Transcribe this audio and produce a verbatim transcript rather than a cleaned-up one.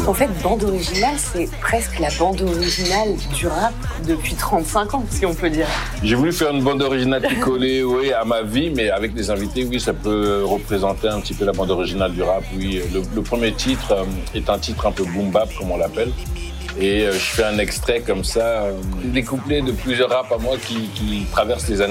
En fait, bande originale, c'est presque la bande originale du rap depuis trente-cinq ans, si on peut dire. J'ai voulu faire une bande originale qui collait oui, à ma vie, mais avec des invités, oui, ça peut représenter un petit peu la bande originale du rap, oui. Le, le premier titre euh, est un titre un peu boom bap, comme on l'appelle. Et euh, je fais un extrait comme ça, euh, des couplets de plusieurs raps à moi qui, qui traversent les années